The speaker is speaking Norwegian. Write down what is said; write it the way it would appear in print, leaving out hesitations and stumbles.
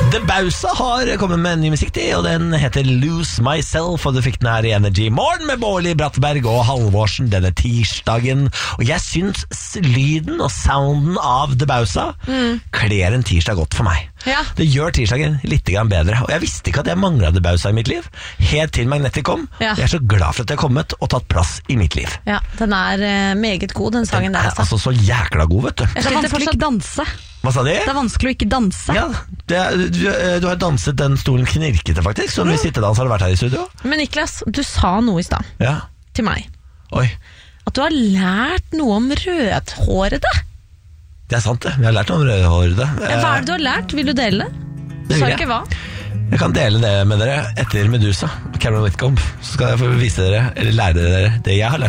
Bausa har kommet med en ny musikk til, og den heter Lose Myself, og du fikk den her i Energy Morgen med Bårli Brattberg og Halvorsen denne tirsdagen. Og jeg synes lyden og sounden av Bausa kler en tirsdag godt for meg. Ja. Det gjør tirsdagen litt grann bedre, og jeg visste ikke at jeg manglet Bausa i mitt liv, helt til Magnetic kom. Ja. Jeg er så glad for at jeg har kommet og tatt plass i mitt liv. Ja, den er meget god, den sangen Den er der. altså så jækla god, vet du. Jeg Det er sliter vanskelig å fortsatt ikke danse. Hva sa de? Det er vanskelig å ikke danse. Ja, du har danset den stolen knirkete faktisk, så mye sittedans har det vært her i studio. Men Niklas, du sa noe i stad Ja, til meg. oi. At du har lært noe om rødhårede. Det er sant det, vi har lært om rødhårede. Hva er det du har lært? Vil du dele det? Det Sa vil jeg. ikke hva? Jeg kan dele det med dere etter Medusa, Cameron Whitcomb. Så skal jeg få vise dere, eller lære dere det jeg har lært